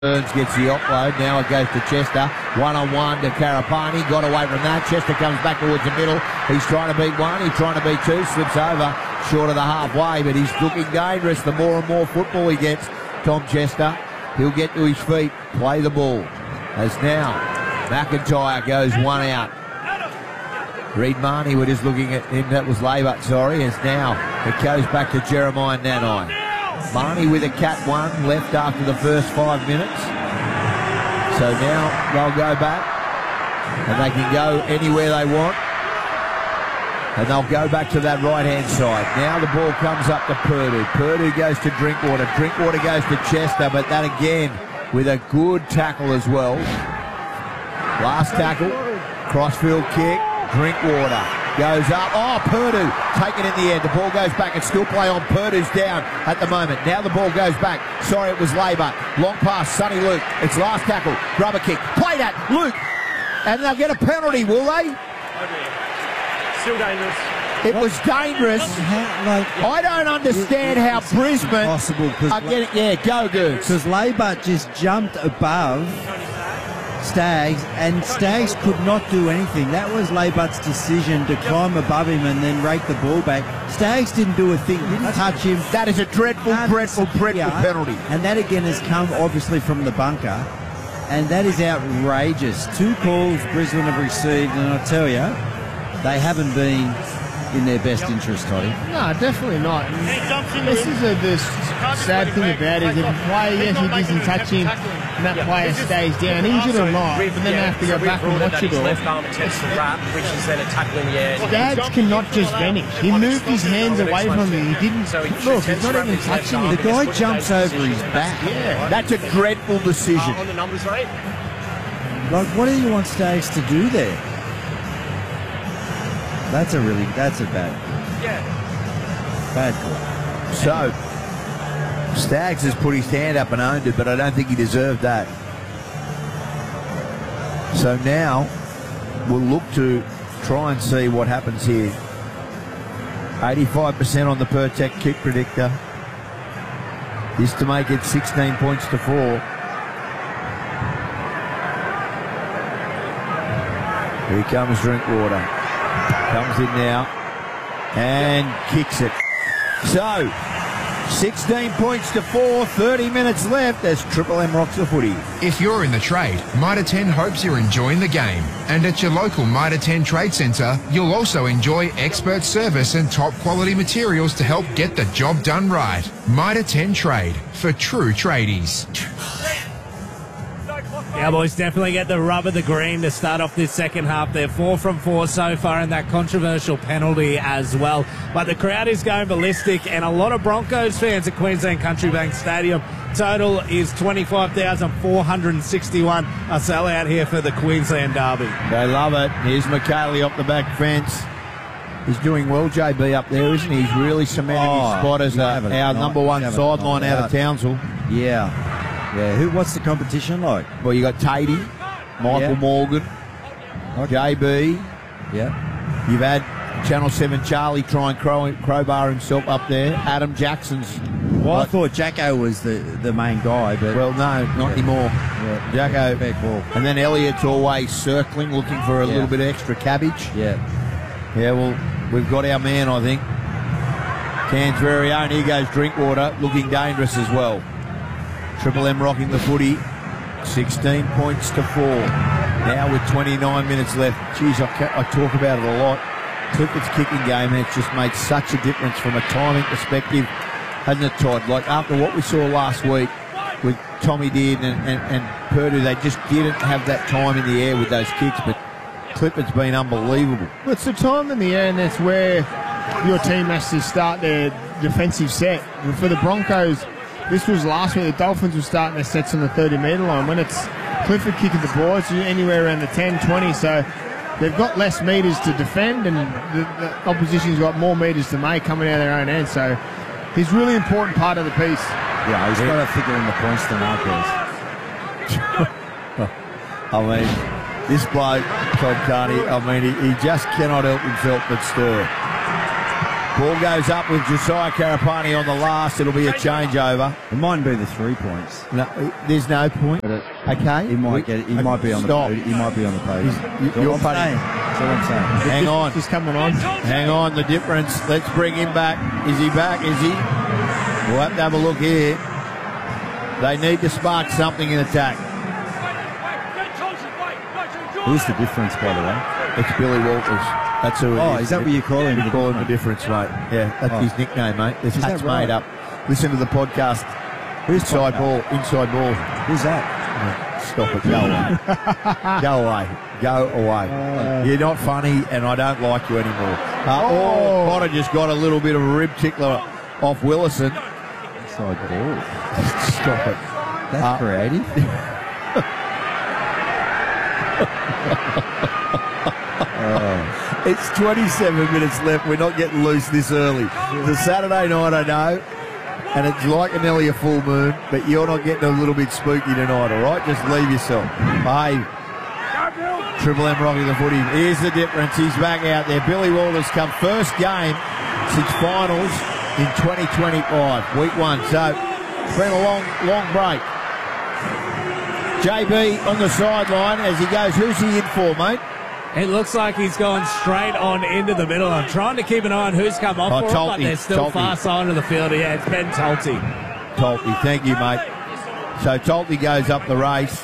Burns gets the offload. Now it goes to Chester. One-on-one to Karapani. Got away from that. Chester comes back towards the middle. He's trying to beat one. He's trying to beat two. Slips over short of the halfway, but he's looking dangerous the more and more football he gets. Tom Chester. He'll get to his feet. Play the ball. As now McIntyre goes one out. Reed Marnie, we're just looking at him. That was Labour, sorry. As now it goes back to Jeremiah Nanai. Marnie with a cat one left after the first 5 minutes. So now they'll go back and they can go anywhere they want. And they'll go back to that right-hand side. Now the ball comes up to Purdue. Purdue goes to Drinkwater. Drinkwater goes to Chester, but that again with a good tackle as well. Last tackle, crossfield kick, Drinkwater goes up. Oh, Purdue taken in the end. The ball goes back and still play on. Purdue's down at the moment. Now the ball goes back. Sorry, it was Labour. Long pass, Sonny Luke. It's last tackle. Rubber kick. Play that, Luke. And they'll get a penalty, will they? Still dangerous. It was dangerous. I don't understand how Brisbane are getting... Yeah, go Goose. Because Labour just jumped above Staggs, and Staggs could not do anything. That was Labour's decision to climb above him and then rake the ball back. Staggs didn't do a thing, didn't touch him. That is a dreadful penalty. And that again has come obviously from the bunker, and that is outrageous. 2 calls Brisbane have received, and I tell you, they haven't been in their best interest, Toddy. No, definitely not. This is the sad thing about it. If a player, yes, he doesn't touch him, and that player stays down, injured or not, but then they have to go back and watch it all. Staggs cannot just vanish. He moved his hands away from him. He didn't look. He's not even touching him. The guy jumps over his back. Yeah. That's a dreadful decision. Like, what do you want Staggs to do there? That's a bad call. So, Staggs has put his hand up and owned it, but I don't think he deserved that. So now, we'll look to try and see what happens here. 85% on the per-tech kick predictor. Is to make it 16 points to 4. Here comes Drinkwater. Comes in now and kicks it. So, 16 points to 4, 30 minutes left as Triple M rocks the footy. If you're in the trade, Mitre 10 hopes you're enjoying the game. And at your local Mitre 10 Trade Centre, you'll also enjoy expert service and top quality materials to help get the job done right. Mitre 10 Trade, for true tradies. Cowboys definitely get the rub of the green to start off this second half. They're 4 from 4 so far, and that controversial penalty as well. But the crowd is going ballistic, and a lot of Broncos fans at Queensland Country Bank Stadium. Total is 25,461. A sellout here for the Queensland Derby. They love it. Here's McKaylee up the back fence. He's doing well, JB, up there, isn't he? He's really cemented his spot as our number one sideline out of Townsville. Yeah. Yeah, what's the competition like? Well, you got Tatey, Michael Morgan, JB. Yeah. You've had Channel 7 Charlie try and crowbar himself up there. Adam Jackson's. Well, I thought Jacko was the main guy, but... Well, no, not anymore. Yeah. Jacko. And then Elliott's always circling, looking for a little bit of extra cabbage. Yeah. Yeah, well, we've got our man, I think. Cairns' very own. Here goes Drinkwater, looking dangerous as well. Triple M rocking the footy, 16 points to 4. Now with 29 minutes left. Geez, I talk about it a lot. Clifford's kicking game, and it's just made such a difference from a timing perspective, hasn't it, Todd? Like after what we saw last week with Tommy Dearden and Purdue, they just didn't have that time in the air with those kicks, but Clifford's been unbelievable. Well, it's the time in the air, and that's where your team has to start their defensive set. And for the Broncos, this was last week. The Dolphins were starting their sets on the 30-metre line. When it's Clifford kicking the ball, it's anywhere around the 10, 20. So they've got less metres to defend, and the opposition's got more metres to make coming out of their own end. So he's a really important part of the piece. Yeah, he's got to figure in the points to mark. I mean, this bloke, Todd Carney, I mean, he just cannot help himself but stir. Ball goes up with Josiah Karapani on the last. It'll be a changeover. It mightn't be the 3 points. No, there's no point. Okay, He might get it. He might be on the podium. He might be on the podium. You're putting. That's what I'm saying. Hang on. Just coming on. Hang on, the difference. Let's bring him back. Is he back? Is he? We'll have to have a look here. They need to spark something in attack. Who's the difference, by the way? It's Billy Walters. That's who it is. Oh, is that what you call him? You call him the difference, mate. Yeah, that's his nickname, mate. This Is that hat's right? made up. Listen to the podcast. Who's Inside podcast? ball. Inside ball. Who's that? Stop it. Go away. Go away. Go away. You're not funny, and I don't like you anymore. Potter just got a little bit of a rib tickler off Willison. Inside ball. Stop it. That's creative. It's 27 minutes left. We're not getting loose this early. It's a Saturday night, I know, and it's like nearly a full moon, but you're not getting a little bit spooky tonight, all right? Just leave yourself. Behave. Triple M rocking the footy. Here's the difference. He's back out there. Billy Walters come first game since finals in 2025, week 1. So it's been a long break. JB on the sideline as he goes. Who's he in for, mate? It looks like he's going straight on into the middle. I'm trying to keep an eye on who's come off for him, but they're still far side of the field. Yeah, it's Ben Tolte. Tolte, thank you, mate. So Tolte goes up the race.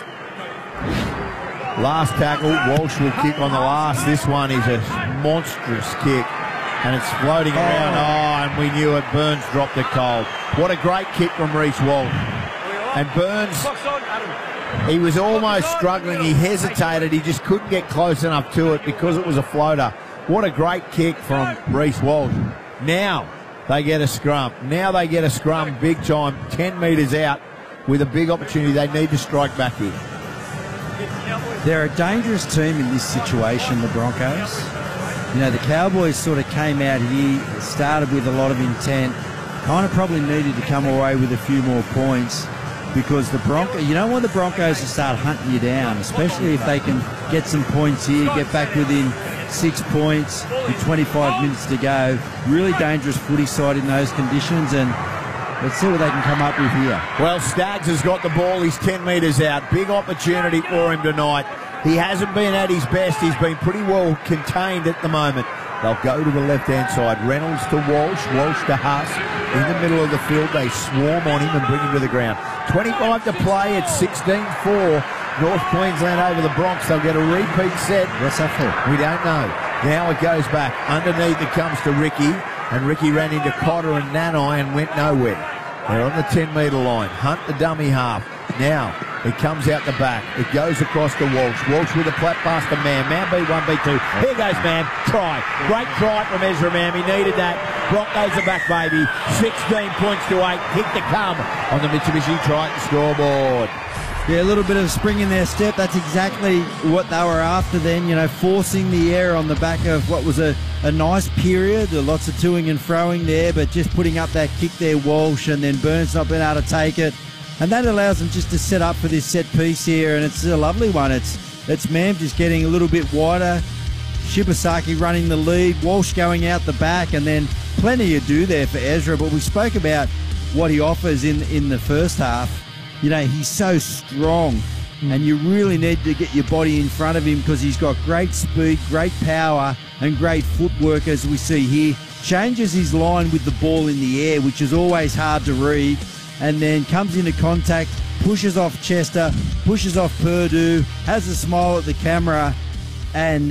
Last tackle, Walsh will kick on the last. This one is a monstrous kick, and it's floating around. Oh, and we knew it. Burns dropped it cold. What a great kick from Reece Walsh. And Burns, he was almost struggling. He hesitated. He just couldn't get close enough to it because it was a floater. What a great kick from Reece Walsh. Now they get a scrum. Now they get a scrum big time, 10 metres out with a big opportunity. They need to strike back here. They're a dangerous team in this situation, the Broncos. You know, the Cowboys sort of came out here, started with a lot of intent, kind of probably needed to come away with a few more points because the Broncos, you don't want the Broncos to start hunting you down, especially if they can get some points here, get back within 6 points with 25 minutes to go. Really dangerous footy side in those conditions, and let's see what they can come up with here. Well, Staggs has got the ball. He's 10 metres out. Big opportunity for him tonight. He hasn't been at his best. He's been pretty well contained at the moment. They'll go to the left-hand side. Reynolds to Walsh. Walsh to Haas. In the middle of the field, they swarm on him and bring him to the ground. 25 to play. It's 16-4. North Queensland over the Bronx. They'll get a repeat set. What's that for? We don't know. Now it goes back. Underneath it comes to Ricky. And Ricky ran into Cotter and Nanai and went nowhere. They're on the 10-metre line. Hunt the dummy half. Now it comes out the back. It goes across to Walsh. Walsh with a flat pass to Mam. Mam B1, B2. Here goes Mam. Try. Great try from Ezra Mam. He needed that. Broncos are back, baby. 16 points to 8. Kick to come on the Mitsubishi Triton scoreboard. Yeah, a little bit of spring in their step. That's exactly what they were after then, you know, forcing the air on the back of what was a nice period. Lots of toing and froing there, but just putting up that kick there, Walsh, and then Burns not being able to take it. And that allows them just to set up for this set piece here, and it's a lovely one. It's Mam just getting a little bit wider. Shibasaki running the lead, Walsh going out the back, and then plenty to do there for Ezra. But we spoke about what he offers in the first half. You know, he's so strong, and you really need to get your body in front of him because he's got great speed, great power, and great footwork, as we see here. Changes his line with the ball in the air, which is always hard to read, and then comes into contact, pushes off Chester, pushes off Purdue, has a smile at the camera, and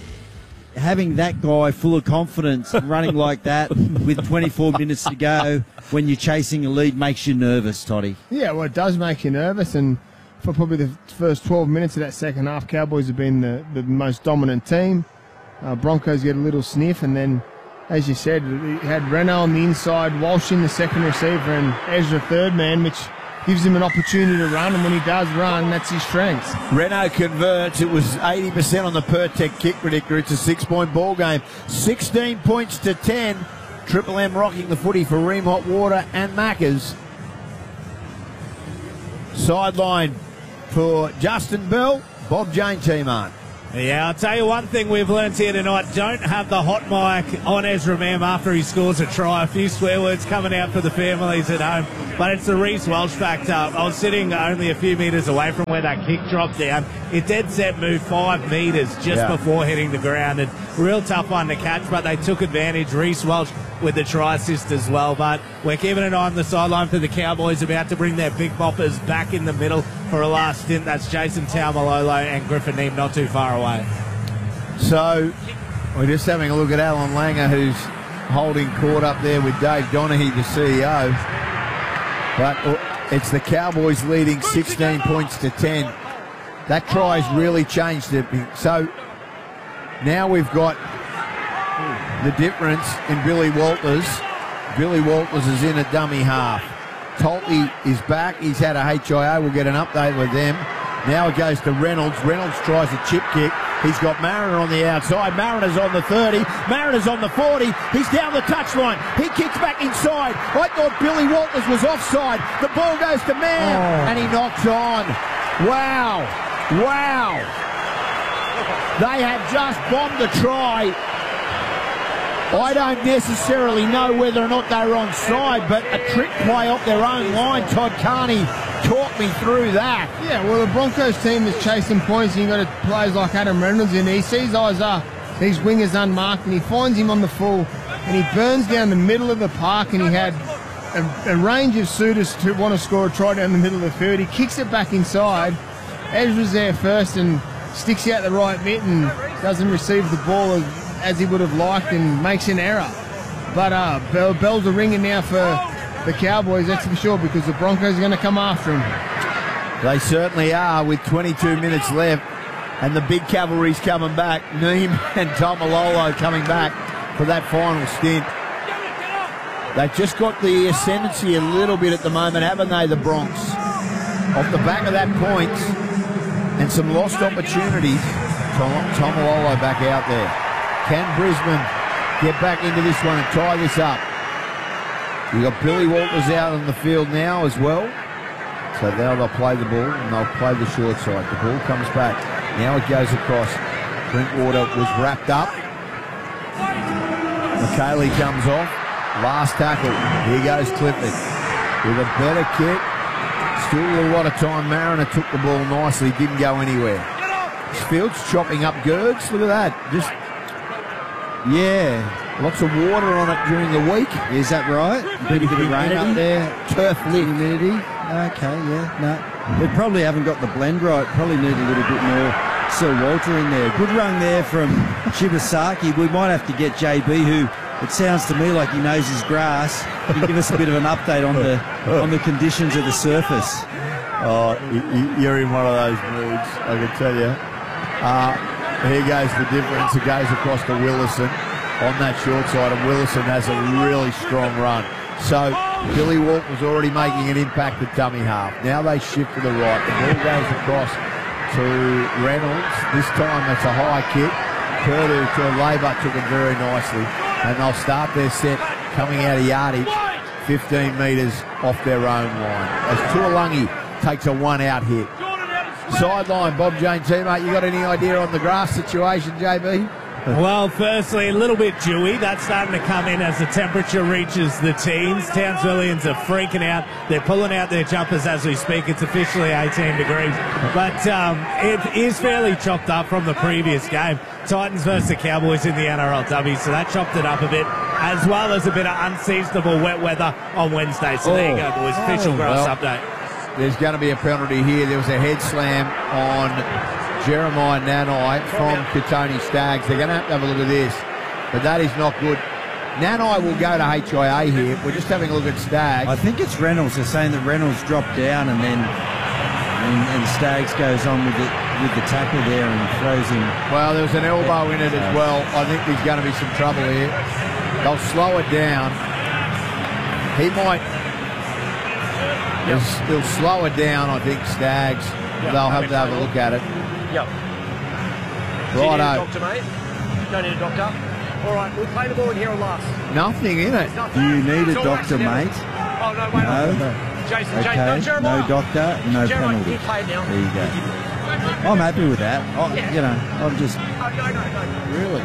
having that guy full of confidence running like that with 24 minutes to go when you're chasing a lead makes you nervous, Toddy. Yeah, well, it does make you nervous, and for probably the first 12 minutes of that second half, Cowboys have been the most dominant team. Broncos get a little sniff, and then, as you said, he had Renault on the inside, Walsh in the second receiver, and Ezra third man, which gives him an opportunity to run, and when he does run, that's his strength. Renault converts. It was 80% on the Pertec kick predictor. It's a 6-point ball game. 16 points to 10. Triple M rocking the footy for Ream Hot Water and Maccas. Sideline for Justin Bell, Bob Jane T-Mart. Yeah, I'll tell you one thing we've learnt here tonight. Don't have the hot mic on Ezra Mam after he scores a try. A few swear words coming out for the families at home. But it's the Reece Welch factor. I was sitting only a few metres away from where that kick dropped down. It dead set moved 5 metres just before hitting the ground. And real tough one to catch, but they took advantage. Reece Welch with the try assist as well. But we're keeping an eye on the sideline for the Cowboys, about to bring their big boppers back in the middle for a last stint. That's Jason Taumalolo and Griffin Neame not too far away. So we're just having a look at Alan Langer, who's holding court up there with Dave Donaghy, the CEO. But it's the Cowboys leading 16 points to 10. That try's really changed it. So now we've got the difference in Billy Walters. Billy Walters is in a dummy half. Tolty is back. He's had a HIA. We'll get an update with them. Now it goes to Reynolds. Reynolds tries a chip kick. He's got Mariner on the outside. Mariner's on the 30. Mariner's on the 40. He's down the touchline. He kicks back inside. I thought Billy Walters was offside. The ball goes to Mann, and he knocks on. Wow. Wow. They have just bombed the try. I don't necessarily know whether or not they were onside, but a trick play off their own line. Todd Carney talked me through that. Yeah, well, the Broncos team is chasing points, and you've got players like Adam Reynolds in. He sees these wingers unmarked, and he finds him on the full, and he burns down the middle of the park, and he had a range of suitors to want to score a try down the middle of the field. He kicks it back inside. Ezra's there first and sticks out the right mitt and doesn't receive the ball as he would have liked and makes an error. But bells are ringing now for the Cowboys, that's for sure, because the Broncos are going to come after them. They certainly are, with 22 minutes left, and the big cavalry's coming back. Neame and Taumalolo coming back for that final stint. They've just got the ascendancy a little bit at the moment, haven't they, the Bronx? Off the back of that points and some lost opportunities. Taumalolo back out there. Can Brisbane get back into this one and tie this up? You've got Billy Walters out on the field now as well. So now they'll play the ball and they'll play the short side. The ball comes back. Now it goes across. Drinkwater was wrapped up. McKaylee comes off. Last tackle. Here goes Clifford with a better kick. Still a lot of time. Mariner took the ball nicely. Didn't go anywhere. Field's chopping up girds. Look at that. Just... yeah, lots of water on it during the week. Is that right? Bit of rain up there. Turf lit. Humidity. Okay, yeah, no. They probably haven't got the blend right. Probably need a little bit more Sir Walter in there. Good run there from Shibasaki. We might have to get JB, who it sounds to me like he knows his grass. He can give us a bit of an update on the conditions of the surface. Oh, you're in one of those moods, I can tell you. Here goes the difference. It goes across to Willison on that short side, and Willison has a really strong run. So Billy Walton was already making an impact at dummy half. Now they shift to the right. The ball goes across to Reynolds. This time it's a high kick. Purdue to Labour took it very nicely, and they'll start their set coming out of yardage 15 metres off their own line as Tuolungi takes a one-out hit. Sideline, Bob Jane teammate, you got any idea on the grass situation, JB? Well, firstly, a little bit dewy. That's starting to come in as the temperature reaches the teens. Townsvillians are freaking out. They're pulling out their jumpers as we speak. It's officially 18 degrees. But it is fairly chopped up from the previous game. Titans versus the Cowboys in the NRLW, so that chopped it up a bit, as well as a bit of unseasonable wet weather on Wednesday. So there you go, boys. Official grass update. There's going to be a penalty here. There was a head slam on Jeremiah Nanai from Katoni Staggs. They're going to have a look at this, but that is not good. Nanai will go to HIA here. We're just having a look at Staggs. I think it's Reynolds. They're saying that Reynolds dropped down and then and Staggs goes on with the tackle there and throws him. Well, there was an elbow in it as well. I think there's going to be some trouble here. They'll slow it down. He might... He'll slow it down, I think, Staggs. They'll have to have a look at it. Yep. Righto. Do you need a doctor, mate? Don't need a doctor. All right, we'll play the ball in here on last. Nothing in it. Do you need a doctor, mate? Oh, no, wait. No. Jason, Okay, Jason, no, Jeremiah. no doctor, no Jeremiah, penalty. you play it now. There you go. I'm happy with that. I'm just Really?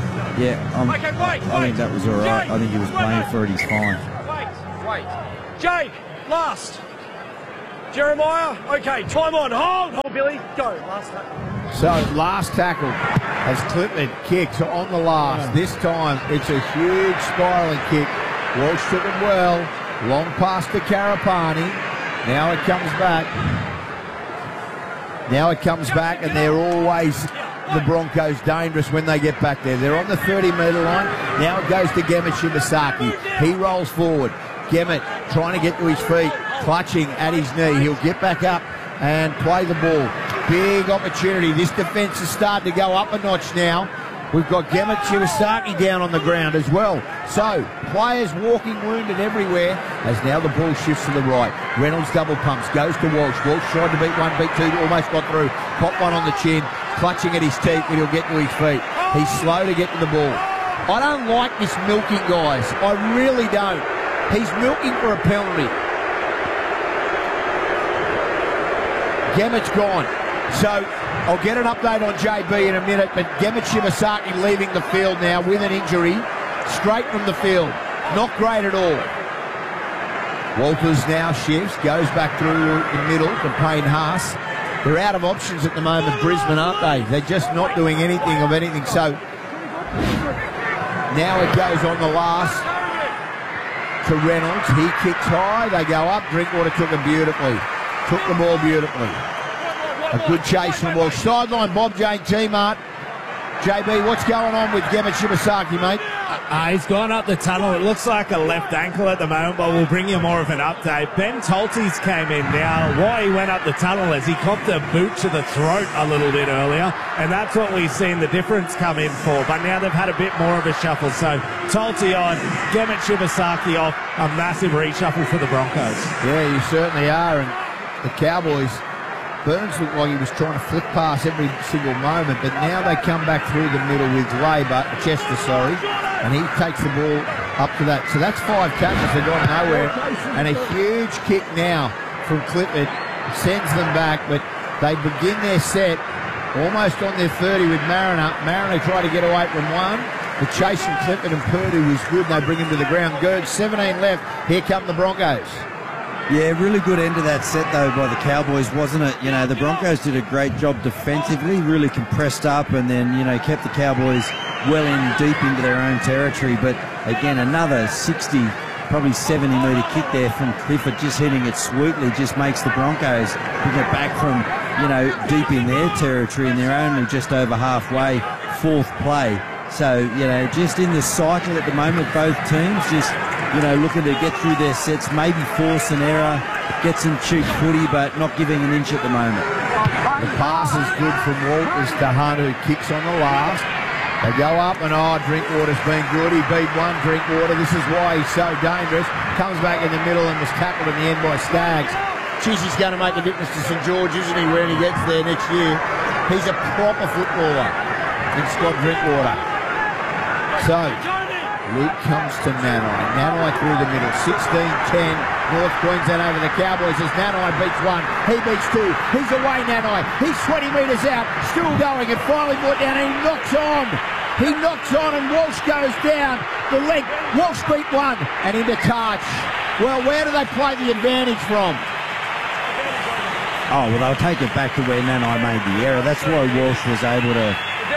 I think that was all right. I think he was playing for it. He's fine. Wait. Jake, last. Jeremiah, okay, time on. Hold, Billy. Go. Last tackle. So last tackle as Clifford kicks on the last. This time it's a huge spiralling kick. Walsh took it well. Long pass to Karapani. Now it comes back. And they're always, the Broncos, dangerous when they get back there. They're on the 30-metre line. Now it goes to Gemmet Shibasaki. He rolls forward. Gemmet trying to get to his feet, clutching at his knee. He'll get back up and play the ball. Big opportunity. This defence is starting to go up a notch now. We've got Gemmet Shibasaki down on the ground as well. So, players walking wounded everywhere as now the ball shifts to the right. Reynolds double pumps, goes to Walsh. Walsh tried to beat one, beat two, almost got through. Pop one on the chin, clutching at his teeth, but he'll get to his feet. He's slow to get to the ball. I don't like this milking, guys. I really don't. He's milking for a penalty. Gemmett's gone. So I'll get an update on JB in a minute, but Gemmet Shibasaki leaving the field now with an injury, straight from the field. Not great at all. Walters now shifts, goes back through the middle to Payne Haas. They're out of options at the moment, Brisbane, aren't they? They're just not doing anything of anything. So now it goes on the last to Reynolds. He kicks high, they go up. Drinkwater took it beautifully. Took the ball beautifully. A good chase from Walsh. Sideline, Bob Jane T-Mart. JB, what's going on with Gemmet Shibasaki, mate? He's gone up the tunnel. It looks like a left ankle at the moment, but we'll bring you more of an update. Ben Toltes came in now. Why he went up the tunnel is he copped a boot to the throat a little bit earlier, and that's what we've seen the difference come in for. But now they've had a bit more of a shuffle. So Tolte on, Gemmet Shibasaki off. A massive reshuffle for the Broncos. Yeah, you certainly are. And the Cowboys, Burns looked like he was trying to flick past every single moment, but now they come back through the middle with Chester, and he takes the ball up to that. So that's 5 tackles. They've gone nowhere. And a huge kick now from Clifford sends them back, but they begin their set almost on their 30 with Mariner. Mariner tried to get away from one. The chase from Clifford and Purdue was good. They bring him to the ground. Good. 17 left. Here come the Broncos. Yeah, really good end of that set, though, by the Cowboys, wasn't it? You know, the Broncos did a great job defensively, really compressed up and then, kept the Cowboys well in deep into their own territory. But, again, another 60, probably 70-metre kick there from Clifford, just hitting it sweetly, just makes the Broncos pick it back from, deep in their territory, and they're only just over halfway, 4th play. So, just in the cycle at the moment, both teams just... looking to get through their sets, maybe force an error, get some cheap footy, but not giving an inch at the moment. The pass is good from Walters to Hunt, who kicks on the last. They go up and Drinkwater's been good. He beat one, Drinkwater. This is why he's so dangerous. Comes back in the middle and was tackled in the end by Staggs. Geez, he's going to make a difference to St George, isn't he, when he gets there next year? He's a proper footballer in Scott Drinkwater. So... Luke comes to Nanai. Nanai through the middle. 16-10. North Queensland over the Cowboys as Nanai beats one. He beats two. He's away, Nanai. He's 20 metres out. Still going and finally brought down and he knocks on. He knocks on and Walsh goes down. The leg. Walsh beat one and into touch. Well, where do they play the advantage from? Oh, well, they'll take it back to where Nanai made the error. That's why Walsh was able to...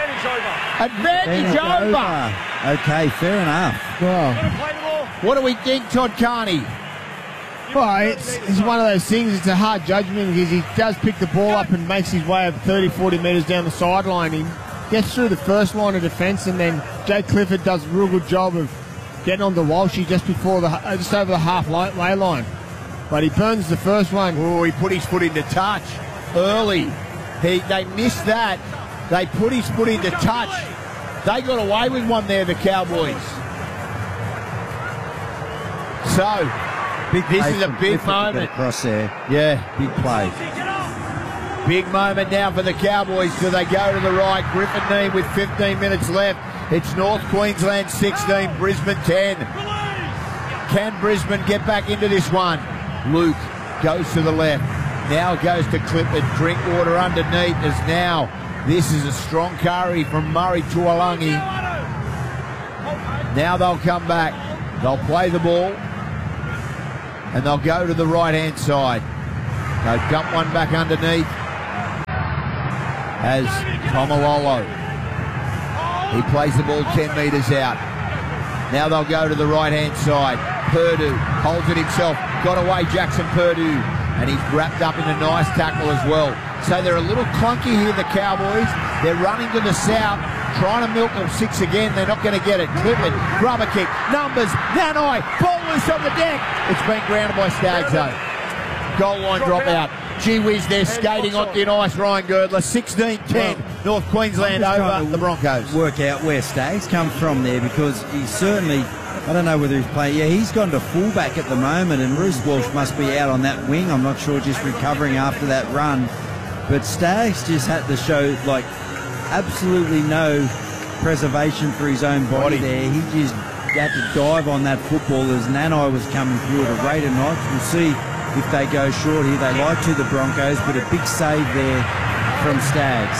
Advantage over. Okay, fair enough. Well, what do we think, Todd Carney? Well, it's one of those things. It's a hard judgment because he does pick the ball up and makes his way over 30, 40 metres down the sideline. He gets through the first line of defence, and then Jake Clifford does a real good job of getting on the Walshy just over the half-lay line. But he burns the first one. Oh, he put his foot into touch early. They missed that. They put his foot into touch. They got away with one there, the Cowboys. So, this is a big moment. Across there. Yeah. Big play. Big moment now for the Cowboys. Do they go to the right? Griffin Neame with 15 minutes left. It's North Queensland 16, Brisbane 10. Can Brisbane get back into this one? Luke goes to the left. Now it goes to Clifford. Drinkwater underneath as now. This is a strong carry from Murray Tuolungi. Now they'll come back. They'll play the ball. And they'll go to the right-hand side. They'll dump one back underneath. As Tomalolo. He plays the ball 10 metres out. Now they'll go to the right-hand side. Purdue holds it himself. Got away Jackson Purdue. And he's wrapped up in a nice tackle as well. So they're a little clunky here, the Cowboys. They're running to the south, trying to milk them 6 again. They're not going to get it. Clifford, rubber kick, numbers, Nanai, ball loose on the deck. It's been grounded by Staggs though. Goal line drop out. Gee whiz, they're skating on thin ice, Ryan Girdler. 16-10, North Queensland over the Broncos. Work out where Staggs comes from there, because he's certainly, I don't know whether he's playing. Yeah, he's gone to fullback at the moment, and Reece Walsh must be out on that wing. I'm not sure, just recovering after that run. But Staggs just had to show, like, absolutely no preservation for his own body there. He just had to dive on that football as Nanai was coming through at a rate of knots. We'll see if they go short here. They like to, the Broncos, but a big save there from Staggs.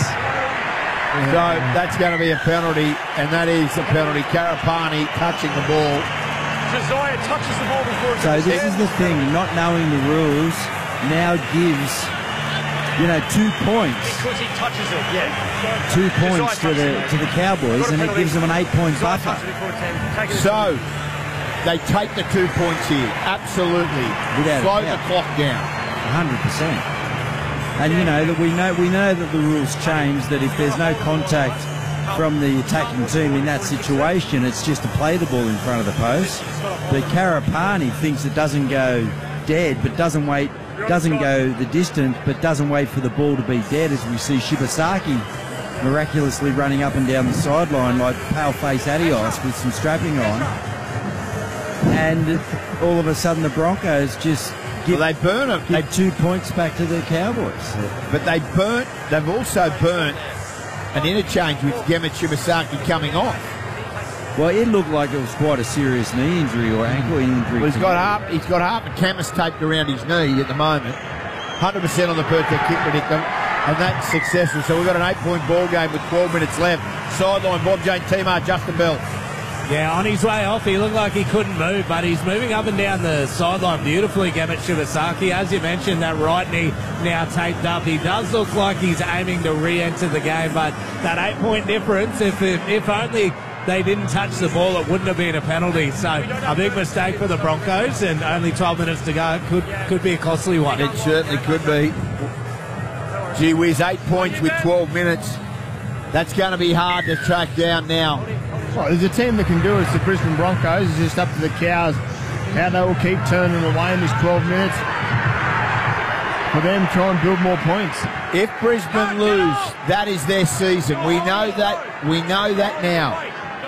So that's going to be a penalty, and that is a penalty. Karapani touching the ball. Josiah touches the ball before it's So this is the thing, not knowing the rules now gives, 2 points. Because he touches it, yeah. 2 points to the Cowboys, and it gives them an 8-point buffer. So they take the 2 points here. Absolutely. Slow the clock down. 100%. And that we know that the rules change, that if there's no contact from the attacking team in that situation, it's just to play the ball in front of the post. But Karapani thinks it doesn't go dead, but doesn't go the distance, but doesn't wait for the ball to be dead, as we see Shibasaki miraculously running up and down the sideline like pale-face Adios with some strapping on. And all of a sudden the Broncos just give 2 points back to the Cowboys. But they've also burnt an interchange with Gemma Shibasaki coming off. Well, it looked like it was quite a serious knee injury or ankle injury. Well, he's got half a canvas taped around his knee at the moment. 100% on the Perth kick predictor, and that's successful. So we've got an 8-point ball game with 12 minutes left. Sideline, Bob Jane, Timar, Justin Bell. Yeah, on his way off, he looked like he couldn't move, but he's moving up and down the sideline beautifully, Gemma Shibasaki. As you mentioned, that right knee now taped up. He does look like he's aiming to re-enter the game, but that 8-point difference, if only they didn't touch the ball, it wouldn't have been a penalty. So a big mistake for the Broncos, and only 12 minutes to go. Could be a costly one. It certainly could be. Gee whiz, 8 points with 12 minutes. That's going to be hard to track down now. Well, there's a team that can do it. It's the Brisbane Broncos. It's just up to the Cows how they will keep turning away in this 12 minutes for them to try and build more points. If Brisbane lose, that is their season. We know that now.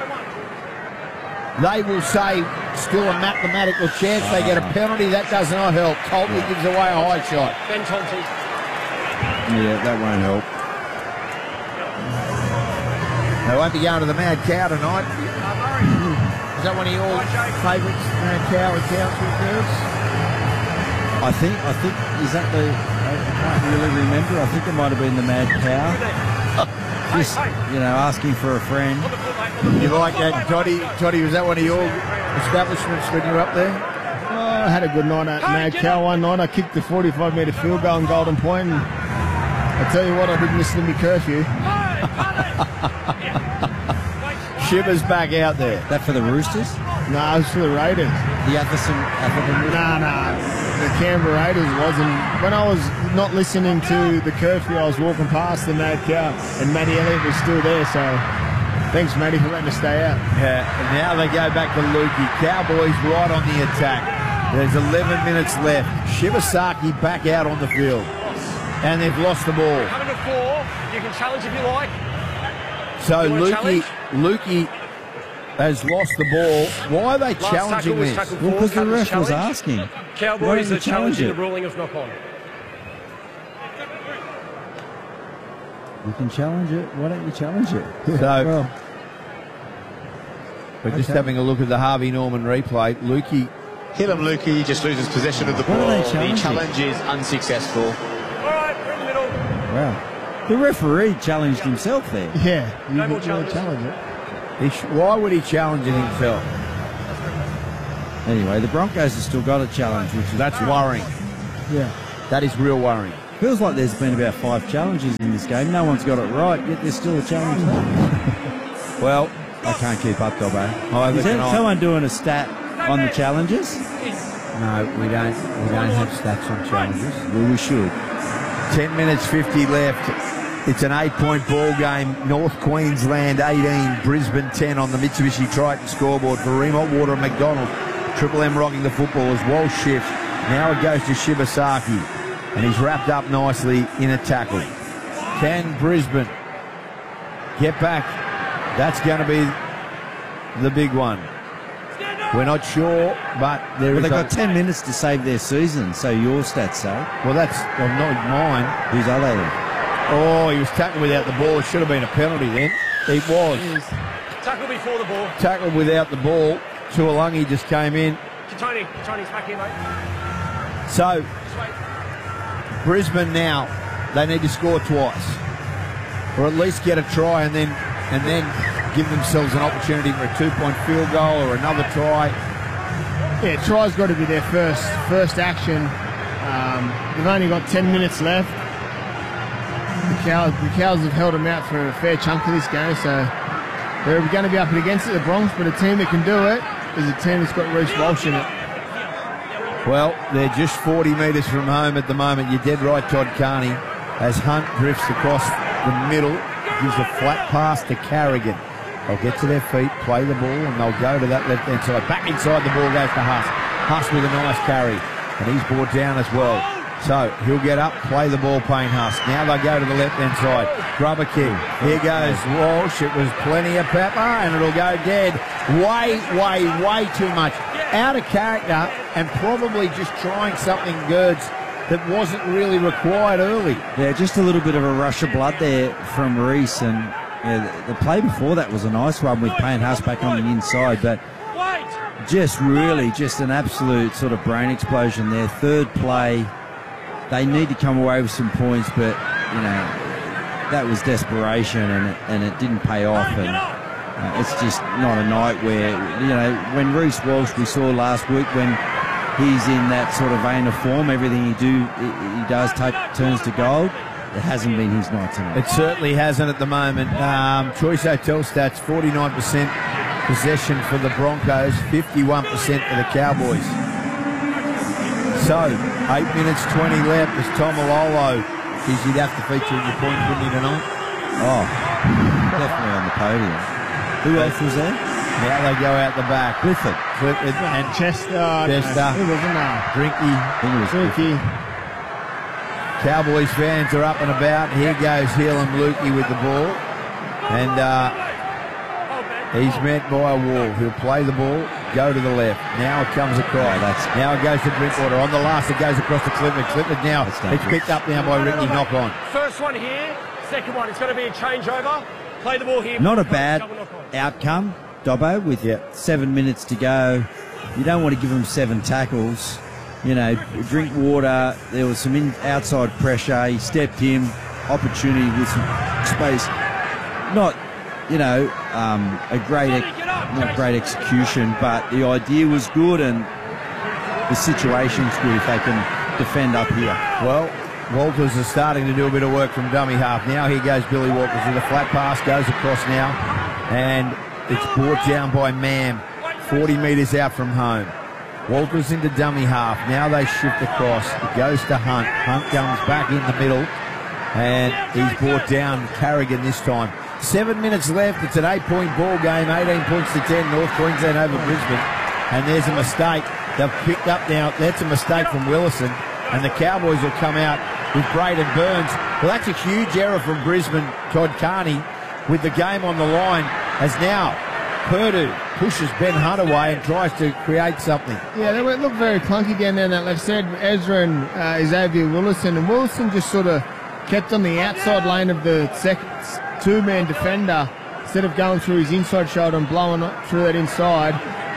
They will say still a mathematical chance. They get a penalty. That does not help. Colby gives away a high shot. Ben Tonti. Yeah, that won't help. They won't be going to the Mad Cow tonight. Is that one of your favourites, Mad Cow and Council girls? I think, is that the, I can't really remember. I think it might have been the Mad Cow. Just, asking for a friend. You like that, Toddy, was that one of your establishments when you were up there? I had a good night at Mad Cow one night. I kicked the 45-metre field goal in Golden Point, and I tell you what, I didn't listen to me curfew. Shivers back out there. That for the Roosters? No, it was for the Raiders. The Atherton Roosters? Nah. The Canberra Raiders wasn't. When I was not listening to the curfew, I was walking past the Mad Cow, and Matty Elliott was still there, so thanks, Matty, for letting us stay out. Yeah, and now they go back to Lukey. Cowboys right on the attack. There's 11 minutes left. Shibasaki back out on the field. And they've lost the ball. Coming to 4. You can challenge if you like. So Lukey has lost the ball. Why are they challenging this? Well, because the ref was asking. Cowboys are challenging the ruling of knock-on. You can challenge it. Why don't you challenge it? So we're just having a look at the Harvey Norman replay. Lukey Hillam Lukey just loses possession of the What ball. are they The challenging? challenge is unsuccessful. All right, we're in the middle. Wow. The referee challenged himself there. Yeah, you No more could really challenges. challenge it. Why would he challenge it himself? Anyway, the Broncos have still got a challenge, which is That's worrying. Yeah. That is real worrying. feels like there's been about 5 challenges in this game. No one's got it right, yet there's still a challenge. Well, I can't keep up, Dobbo. Neither Is there can I. someone doing a stat on the challenges? no, we don't have stats on challenges. Well, we should. 10 minutes 50 left. It's an 8-point ball game. North Queensland 18, Brisbane 10 on the Mitsubishi Triton scoreboard for Remont Water and McDonald. Triple M rocking the football as Walsh shifts. Now it goes to Shibasaki, and he's wrapped up nicely in a tackle. Can Brisbane get back? That's going to be the big one. We're not sure, but there Well, is they've a- got 10 minutes to save their season, so your stats say. Well, that's not mine. Whose are they? Oh, he was tackled without the ball. It should have been a penalty then. It was. Tackle before the ball. Tackled without the ball. Tuolungi just came in. Tony's back here, mate. So, Brisbane now, they need to score twice. Or at least get a try and then give themselves an opportunity for a 2-point field goal or another try. Yeah, try's got to be their first action. They've only got 10 minutes left. The Cows have held them out for a fair chunk of this game, so they're going to be up against it, the Bronx, but a team that can do it is a team that's got Reece Walsh in it. Well, they're just 40 metres from home at the moment. You're dead right, Todd Carney, as Hunt drifts across the middle, gives a flat pass to Carrigan. They'll get to their feet, play the ball, and they'll go to that left-hand side. Back inside, the ball goes to Huss. Huss with a nice carry, and he's brought down as well. So he'll get up, play the ball, Payne Huss. Now they go to the left-hand side. Grubber kick. Here goes Walsh. It was plenty of pepper, and it'll go dead. Way too much. Out of character, and probably just trying something, Gerds, that wasn't really required early. Yeah, just a little bit of a rush of blood there from Reece, and yeah, the play before that was a nice one with Payne Huss back on the inside, but just an absolute sort of brain explosion there. Third play, they need to come away with some points, but you know that was desperation, and it didn't pay off, and it's just not a night where, you know, when Reece Walsh, we saw last week, when he's in that sort of vein of form, everything he does turns to gold. It hasn't been his night tonight. It certainly hasn't at the moment. Choice Hotel stats, 49% possession for the Broncos, 51% for the Cowboys. So, 8 minutes 20 left as Tom Alolo. Geez, you'd have to feature in your point, wouldn't you, tonight? Oh, definitely on the podium. Who else was there? Now they go out the back. Clifford. And Chester. Chester. Who wasn't there? Drinky. I think it was Clifford. Cowboys fans are up and about. Here goes Hillam Lukey with the ball. And he's met by a wall. He'll play the ball, go to the left. Now it comes across. Now it goes to Drinkwater. On the last, it goes across to Clifford. Clifford now, it's picked up now by Ricky. Knock on. First one here, second one. It's going to be a changeover. Play the ball here. Not a bad outcome, Dobbo, with 7 minutes to go. You don't want to give them 7 tackles. You know, Drinkwater, there was some outside pressure. He stepped in, opportunity with some space. Not, you know, not great execution, but the idea was good and the situation's good if they can defend up here. Well, Walters is starting to do a bit of work from dummy half. Now here goes Billy Walters with a flat pass, goes across now, and it's brought down by Mam, 40 metres out from home. Walters into dummy half. Now they shift across. It goes to Hunt. Hunt comes back in the middle, and he's brought down Carrigan this time. 7 minutes left. It's an 8-point ball game, 18 points to 10, North Queensland over Brisbane. And there's a mistake. They've picked up now. That's a mistake from Willison, and the Cowboys will come out with Braden Burns. Well, that's a huge error from Brisbane. Todd Carney, with the game on the line, as now Purdue pushes Ben Hunt away and tries to create something. Yeah, they look very clunky down there on that left side. Ezra and Xavier Willison, and Willison just sort of kept on the outside lane of the second two-man defender instead of going through his inside shoulder and blowing through that inside.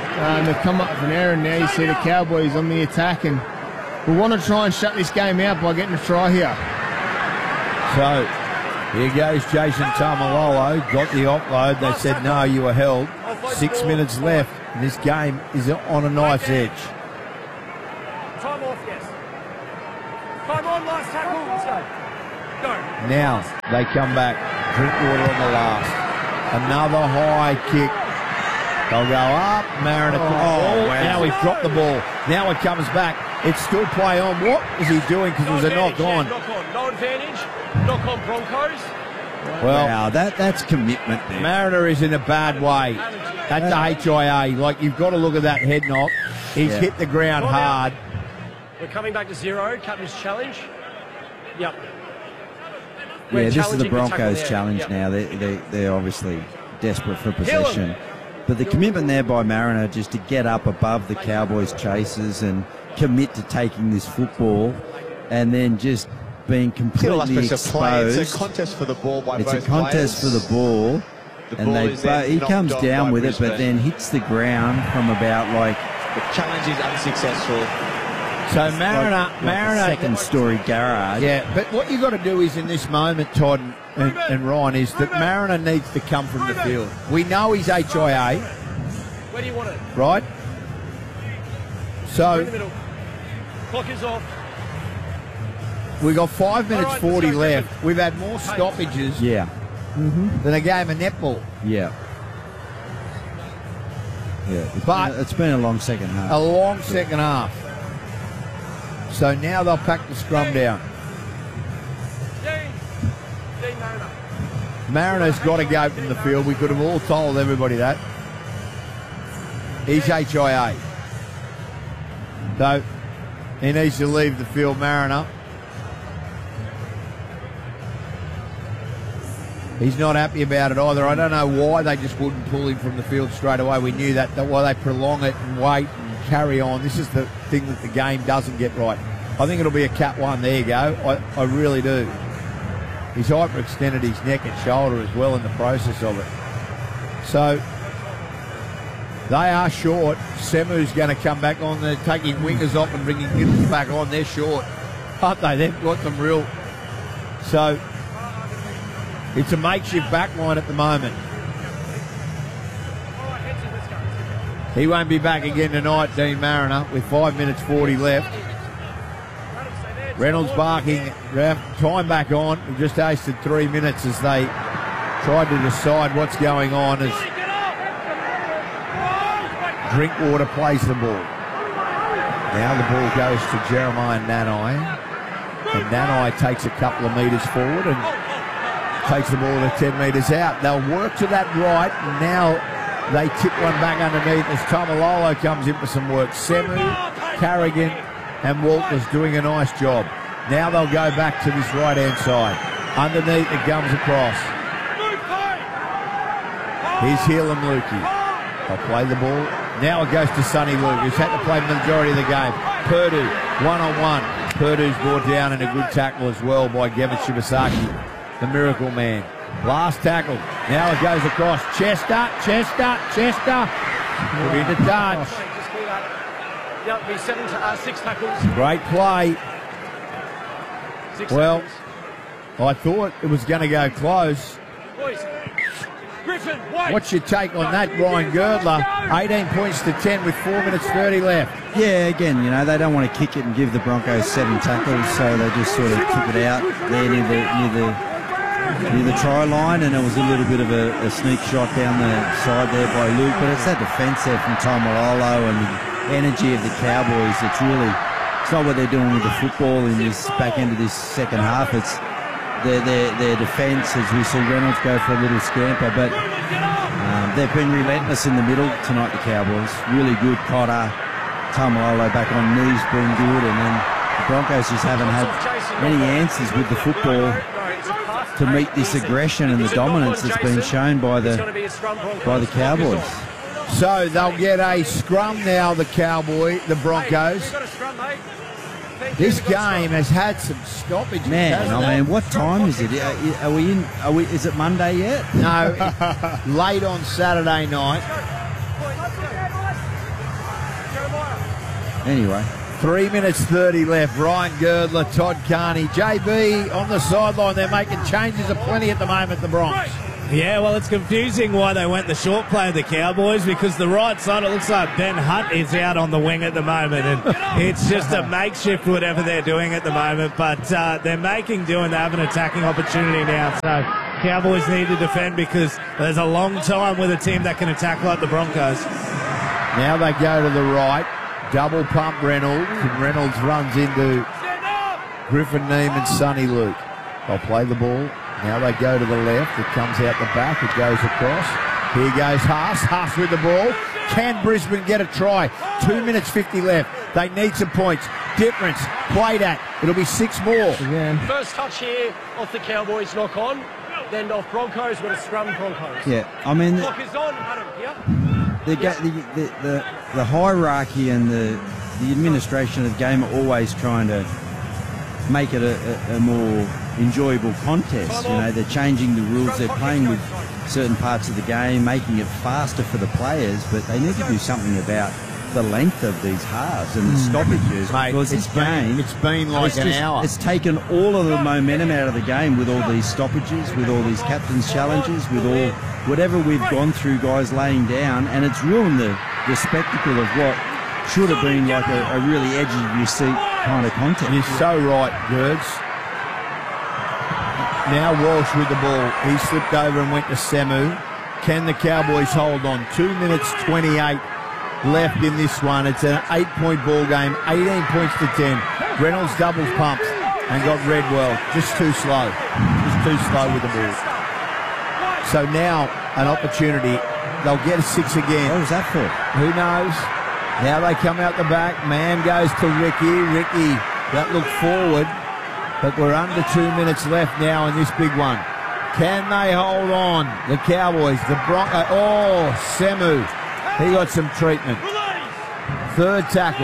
And they've come up with an error now. You see the Cowboys on the attack, and we want to try and shut this game out by getting a try here. So here goes Jason Tamalolo. Got the offload. They said, no, you were held. 6 minutes left. And this game is on a knife's edge. Time off, yes. Time on, last tackle. Let's go. Go. Now they come back. Drinkwater on the last. Another high kick. They'll go up. Mariner. Oh, wow. Now he's dropped the ball. Now it comes back. It's still play on. What is he doing? Because it was a knock on. Knock on. No advantage. Knock on Broncos. Well, wow, that's commitment there. Mariner is in a bad way. That's the HIA. Like, you've got to look at that head knock. He's hit the ground hard. We're coming back to 0. Captain's challenge. Yep. Yeah, this is the Broncos' challenge now. They're obviously desperate for possession. But the commitment there by Mariner just to get up above the Cowboys' chases and commit to taking this football and then just being completely exposed. It's a contest for the ball by both It's a contest players. for the ball. And he comes down with it, but then hits the ground from about like... The challenge is unsuccessful. So Mariner, second-story garage. Yeah, but what you've got to do is in this moment, Todd and Ryan, is that Mariner needs to come from the field. We know he's HIA. Where do you want it? Right? So in the middle. Clock is off. we've got 5 minutes All right, 40 let's go, left. Griffin. We've had more stoppages Yeah. than a game of netball. Yeah. Yeah. But- It's been a long second half. A long second half. So now they'll pack the scrum down. Dean Mariner. Mariner's got to go from the field. We could have all told everybody that. He's HIA. So he needs to leave the field, Mariner. He's not happy about it either. I don't know why they just wouldn't pull him from the field straight away. We knew that why they prolong it and wait and carry on. This is the thing that the game doesn't get right. I think it'll be a cat one. There you go. I really do. He's hyperextended his neck and shoulder as well in the process of it. So they are short. Semu's going to come back on. They're taking wingers off and bringing middles back on. They're short, aren't they? They've got them real. So it's a makeshift back line at the moment. He won't be back again tonight, Dean Mariner, with 5 minutes 40 left. Reynolds barking, time back on. We've just wasted 3 minutes as they tried to decide what's going on as Drinkwater plays the ball. Now the ball goes to Jeremiah Nanai. And Nanai takes a couple of metres forward and takes the ball to 10 metres out. They'll work to that right, and now they tip one back underneath as Tamalolo comes in for some work. Semu, Carrigan and Walters doing a nice job. Now they'll go back to this right-hand side. Underneath it comes across. Here's Helam Lukey. They'll play the ball. Now it goes to Sonny Luke, who's had to play the majority of the game. Purdue, one-on-one. Purdue's brought down in a good tackle as well by Gavin Shibasaki, the miracle man. Last tackle. Now it goes across. Chester. Put into touch. Just clear that. Yep, be 6 tackles. Great play. 6 Well, tackles. I thought it was going to go close. Boys. Griffin, wait. What's your take on that, Ryan Girdler? 18 points to 10 with 4 minutes 30 left. Yeah, again, you know, they don't want to kick it and give the Broncos 7 tackles, so they just sort of kick it out there near the try line, and it was a little bit of a sneak shot down the side there by Luke, but it's that defence there from Tamalolo and the energy of the Cowboys. It's not what they're doing with the football in this back end of this second half. It's their defence as we see Reynolds go for a little scamper, but they've been relentless in the middle tonight, the Cowboys. Really good. Cotter, Tamalolo back on knees, been good, and then the Broncos just haven't had any answers with the football to meet this aggression and the dominance that's been shown by the Cowboys. So they'll get a scrum now, the Broncos. This game has had some stoppages. Man, I mean, what time is it? Are we in? Is it Monday yet? No, late on Saturday night. Anyway. 3 minutes 30 left. Ryan Girdler, Todd Carney. JB on the sideline. They're making changes aplenty at the moment, the Bronx. Yeah, well, it's confusing why they went the short play of the Cowboys, because the right side, it looks like Ben Hunt is out on the wing at the moment, and it's just a makeshift whatever they're doing at the moment, but they're making do and they have an attacking opportunity now, so Cowboys need to defend because there's a long time with a team that can attack like the Broncos. Now they go to the right. Double pump Reynolds, and Reynolds runs into Griffin Neiman, Sonny Luke. They'll play the ball. Now they go to the left. It comes out the back. It goes across. Here goes Haas. Haas with the ball. Can Brisbane get a try? 2 minutes 50 left. They need some points. Difference. Played at. It'll be 6 more. Again. First touch here off the Cowboys, knock on. Then off Broncos, with a scrum Broncos. Yeah, I mean, Clock is on, Adam, here. the hierarchy and the administration of the game are always trying to make it a more enjoyable contest. You know, they're changing the rules. They're playing with certain parts of the game, making it faster for the players, but they need to do something about the length of these halves and the stoppages. Mate, because this game, it's been like an hour. It's taken all of the momentum out of the game with all these stoppages, with all these captain's challenges, with all whatever we've gone through, guys laying down, and it's ruined the spectacle of what should have been like a really edgy of your seat kind of contest. You're so right, Gerds. Now Walsh with the ball. He slipped over and went to Semu. Can the Cowboys hold on? 2 minutes 28 left in this one. It's an 8-point ball game, 18 points to 10. Reynolds doubles pumps and got Redwell. Just too slow. Just too slow with the ball. So now an opportunity. They'll get a 6 again. What was that for? Who knows? Now they come out the back. Man goes to Ricky. Ricky, that looked forward. But we're under 2 minutes left now in this big one. Can they hold on? The Cowboys, the Broncos. Oh, Semu. He got some treatment. Third tackle.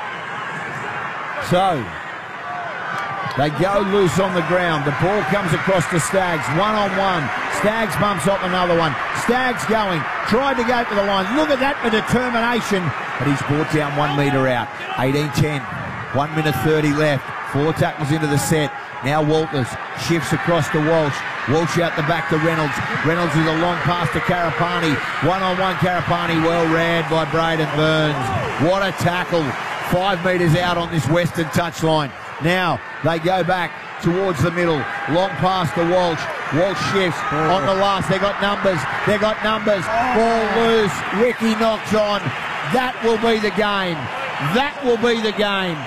So, they go loose on the ground. The ball comes across to Staggs. One-on-one. Staggs bumps off another one. Staggs going. Tried to go to the line. Look at that for determination. But he's brought down 1 metre out. 18-10. 1 minute 30 left. 4 tackles into the set. Now Walters shifts across to Walsh. Walsh out the back to Reynolds. Reynolds with a long pass to Karapani. One-on-one Karapani, well read by Braden Burns. What a tackle. 5 metres out on this western touchline. Now they go back towards the middle. Long pass to Walsh. Walsh shifts on the last. They got numbers. They got numbers. Ball loose. Ricky knocks on. That will be the game. That will be the game.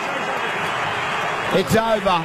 It's over.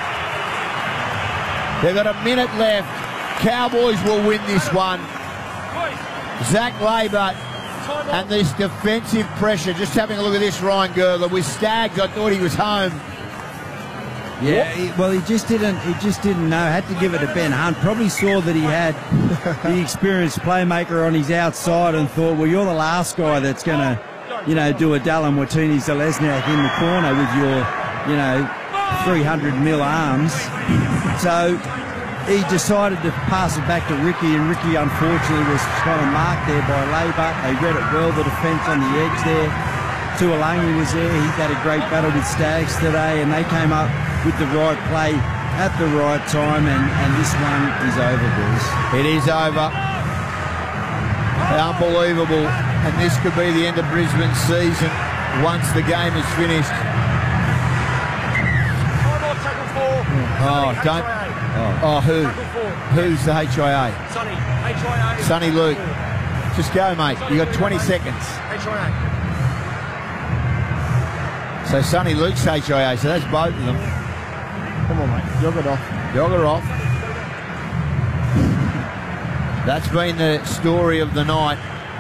They've got a minute left. Cowboys will win this one. Zach Labour and this defensive pressure. Just having a look at this, Ryan Girdler. With Staggs, I thought he was home. Yeah, he just didn't know. Had to give it to Ben Hunt. Probably saw that he had the experienced playmaker on his outside and thought, well, you're the last guy that's going to, you know, do a Dallin Watini-Zelezniak in the corner with your, you know, 300 mil arms. So he decided to pass it back to Ricky, and Ricky unfortunately was kind of marked there by Labour. They read it well, the defence on the edge there. Tuolangi was there. He had a great battle with Staggs today, and they came up with the right play at the right time, and this one is over, boys. It is over. Unbelievable. And this could be the end of Brisbane's season once the game is finished. Oh, don't. Oh, who? Who's the HIA? Sonny. HIA. Sonny Luke. Just go, mate. You got 20 seconds. HIA. So Sonny Luke's HIA, so that's both of them. Come on, mate. Jog it off. Jog her off. That's been the story of the night.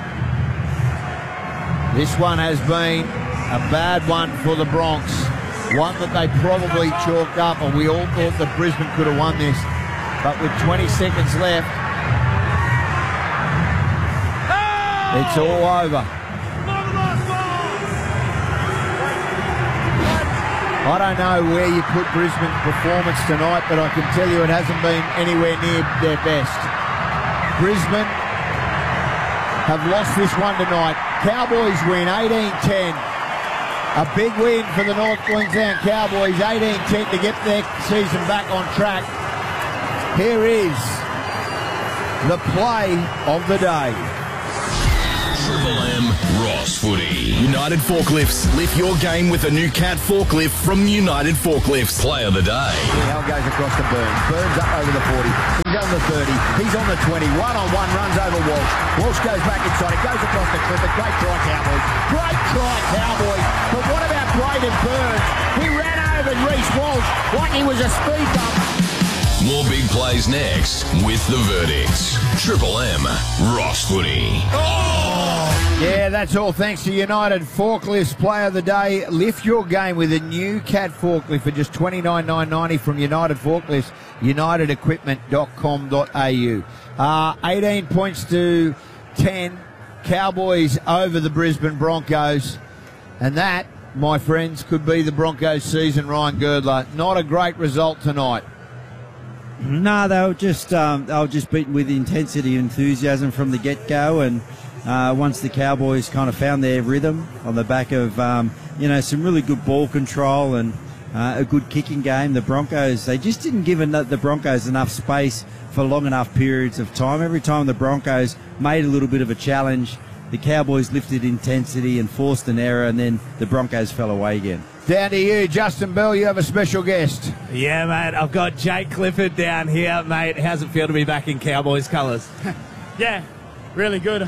This one has been a bad one for the Bronx. One that they probably chalked up, and we all thought that Brisbane could have won this. But with 20 seconds left, it's all over. I don't know where you put Brisbane's performance tonight, but I can tell you it hasn't been anywhere near their best. Brisbane have lost this one tonight. Cowboys win 18-10. A big win for the North Queensland Cowboys, 18-10 to get their season back on track. Here is the play of the day. Triple M Ross Footy. United Forklifts. Lift your game with a new Cat forklift from United Forklifts. Play of the day. Now goes across to Burns. Burns up over the 40. He's on the 30. He's on the 20. One-on-one runs over Walsh. Walsh goes back inside. It goes across the Clifford. Great try, Cowboys. Great try, Cowboys. But what about Braden Burns? He ran over Reece Walsh like he was a speed bump. More big plays next with the verdicts. Triple M Ross Footy. Yeah, that's all thanks to United Forklifts Player of the Day. Lift your game with a new Cat forklift for just $29,990 from United Forklifts, unitedequipment.com.au. 18 points to 10. Cowboys over the Brisbane Broncos. And that, my friends, could be the Broncos season, Ryan Girdler. Not a great result tonight. No, they were just beaten with intensity and enthusiasm from the get-go, and once the Cowboys kind of found their rhythm on the back of some really good ball control and a good kicking game, the Broncos, they just didn't give the Broncos enough space for long enough periods of time. Every time the Broncos made a little bit of a challenge, the Cowboys lifted intensity and forced an error, and then the Broncos fell away again. Down to you, Justin Bell. You have a special guest. Yeah, mate. I've got Jake Clifford down here, mate. How's it feel to be back in Cowboys colours? Yeah, really good.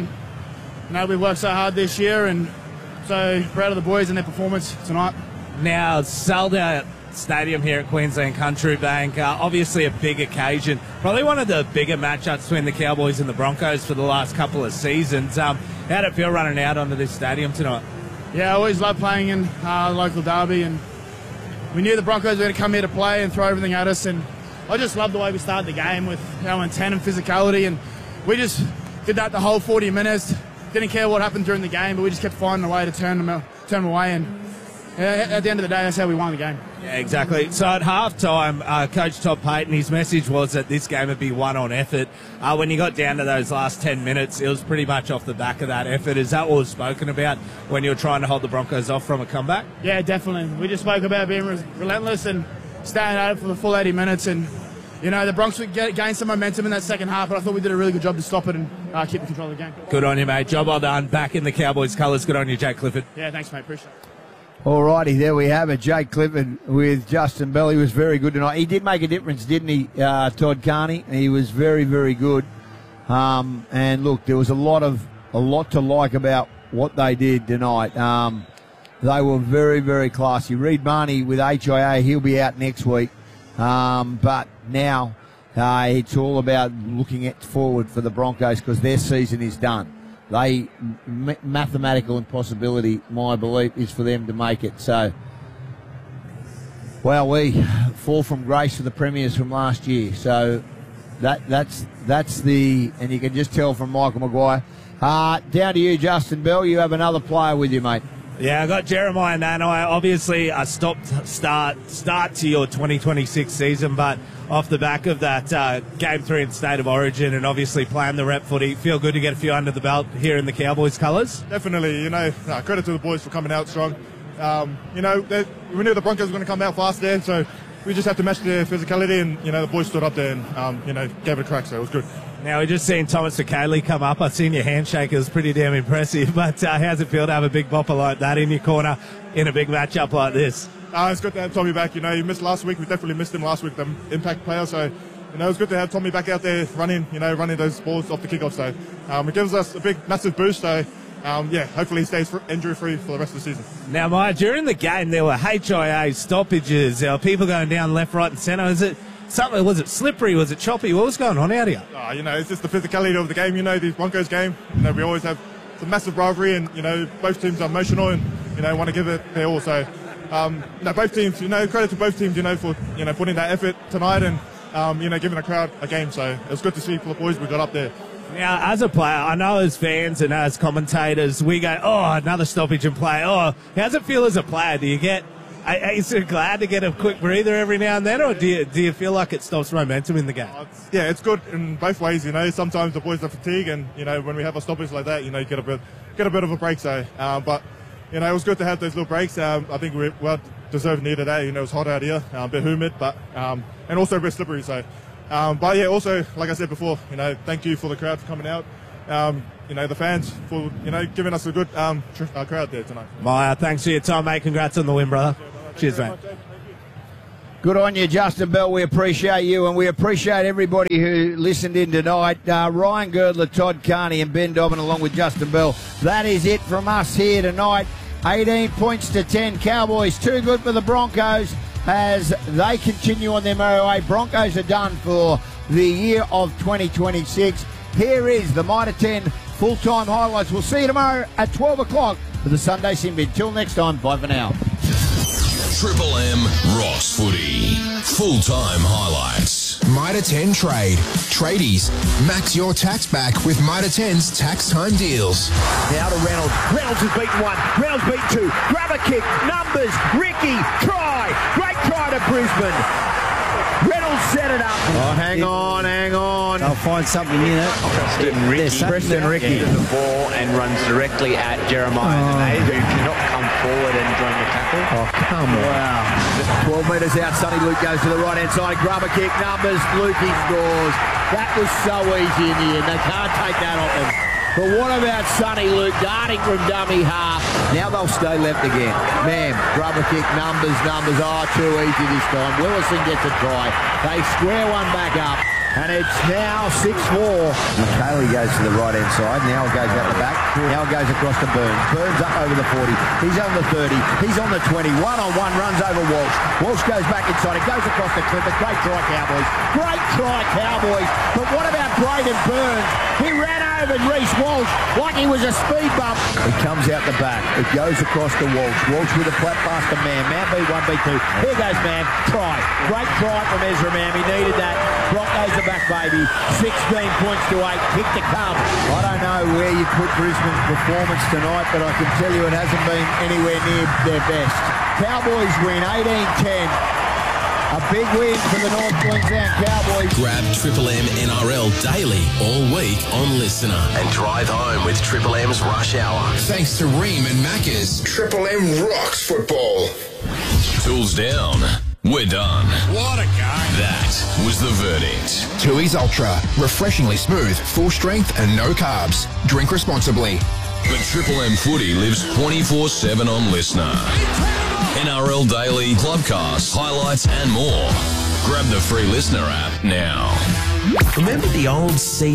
We worked so hard this year, and so proud of the boys and their performance tonight. Now, sold out stadium here at Queensland Country Bank. Obviously a big occasion. Probably one of the bigger matchups between the Cowboys and the Broncos for the last couple of seasons. How'd it feel running out onto this stadium tonight? Yeah, I always love playing in local derby, and we knew the Broncos were going to come here to play and throw everything at us, and I just love the way we started the game with intent and physicality, and we just did that the whole 40 minutes. Didn't care what happened during the game, but we just kept finding a way to turn them away, and at the end of the day, that's how we won the game. Yeah, exactly. So at halftime, Coach Todd Payton, his message was that this game would be won on effort. When you got down to those last 10 minutes, it was pretty much off the back of that effort. Is that what was spoken about when you were trying to hold the Broncos off from a comeback? Yeah, definitely. We just spoke about being relentless and staying at it for the full 80 minutes. And, the Broncos would gain some momentum in that second half, but I thought we did a really good job to stop it and keep the control of the game. Good on you, mate. Job well done. Back in the Cowboys colours. Good on you, Jake Clifford. Yeah, thanks, mate. Appreciate it. All righty, there we have it. Jake Clifford with Justin Bell. He was very good tonight. He did make a difference, didn't he, Todd Carney? He was very, very good. And look, there was a lot to like about what they did tonight. They were very, very classy. Reed Marnie with HIA, he'll be out next week. But now it's all about looking forward for the Broncos because their season is done. Mathematical impossibility, my belief, is for them to make it. So, well, we fall from grace for the premiers from last year. So that's the, and you can just tell from Michael Maguire. Down to you, Justin Bell. You have another player with you, mate. Yeah, I got Jeremiah Nanai. Obviously, a start to your 2026 season, but off the back of that Game 3 in State of Origin and obviously playing the rep footy, feel good to get a few under the belt here in the Cowboys colours? Definitely, credit to the boys for coming out strong. We knew the Broncos were going to come out fast there, so we just had to match their physicality, and, the boys stood up there and, gave it a crack, so it was good. Now, we just seen Thomas McKaylee come up. I've seen your handshake. It was pretty damn impressive. But how's it feel to have a big bopper like that in your corner in a big matchup like this? It's good to have Tommy back. He missed last week. We definitely missed him last week, the impact player. So, it was good to have Tommy back out there running those balls off the kickoff. So, it gives us a big, massive boost. So, hopefully he stays injury-free for the rest of the season. Now, Maya, during the game, there were HIA stoppages. There were people going down left, right and centre. Was it slippery? Was it choppy? What was going on out here? It's just the physicality of the game. The Broncos game, we always have some massive rivalry, and, both teams are emotional and, want to give it their all. So, both teams, credit to both teams, for, putting that effort tonight and, giving the crowd a game. So it was good to see for the boys we got up there. Now, as a player, I know as fans and as commentators, we go, another stoppage and play. How's it feel as a player? Do you get... Are you sort of glad to get a quick breather every now and then, or do you feel like it stops momentum in the game? It's good in both ways. Sometimes the boys are fatigued, and when we have a stoppage like that, you get a bit of a break. So, but you know, it was good to have those little breaks. I think we well deserved needed that. You know, it was hot out here, a bit humid, but and also a bit slippery. So, but yeah, also like I said before, you know, thank you for the crowd for coming out. You know, the fans for, you know, giving us a good crowd there tonight. Maya, thanks for your time, mate. Congrats on the win, brother. Cheers, mate. Good on you, Justin Bell. We appreciate you, and we appreciate everybody who listened in tonight. Ryan Girdler, Todd Carney, and Ben Dobbin, along with Justin Bell. That is it from us here tonight. 18 points to 10. Cowboys too good for the Broncos as they continue on their merry way. Broncos are done for the year of 2026. Here is the Mitre 10 full-time highlights. We'll see you tomorrow at 12 o'clock for the Sunday Sin-Bin. Till next time, bye for now. Triple M Ross Footy. Full-time highlights. Mitre 10 Trade. Tradies. Max your tax back with Mitre 10's tax time deals. Now to Reynolds. Reynolds has beaten one. Reynolds beat two. Grab a kick. Numbers. Ricky. Try. Great try to Brisbane. Reynolds set it up. Oh, hang on. They'll find something in it. Preston Ricky. The ball and runs directly at Jeremiah Nene, who cannot come forward and join the tackle. Oh, come on. Wow. 12 metres out, Sonny Luke goes to the right-hand side. Grubber kick, Numbers, Lukey scores. That was so easy in the end. They can't take that off them. But what about Sonny Luke darting from dummy half? Now they'll stay left again. Man, Grubber kick, Numbers. Oh, too easy this time. Willison gets a try. They square one back up. And it's now 6-4. McKaylee goes to the right-hand side. Now it goes out the back. Now it goes across to Burns. Burns up over the 40. He's on the 30. He's on the 20. One-on-one runs over Walsh. Walsh goes back inside. It goes across the Clippers. Great try, Cowboys. Great try, Cowboys. But what about Braden Burns? He ran over Reece Walsh like he was a speed bump. It comes out the back. It goes across to Walsh. Walsh with a flat pass to Mann. Mann beat 1, beat 2. Here goes Mann. Try. Great try from Ezra Mann. He needed that. Broncos are back, baby. 16 points to 8. Kick to come. I don't know where you put Brisbane's performance tonight, but I can tell you it hasn't been anywhere near their best. Cowboys win 18-10. A big win for the North Queensland Cowboys. Grab Triple M NRL daily all week on Listener and drive home with Triple M's Rush Hour. Thanks to Ream and Macca's. Triple M rocks football. Tools down. We're done. What a game. That was the verdict. Tooheys Ultra. Refreshingly smooth, full strength and no carbs. Drink responsibly. But Triple M Footy lives 24/7 on Listener. NRL Daily, Clubcast, highlights and more. Grab the free Listener app now. Remember the old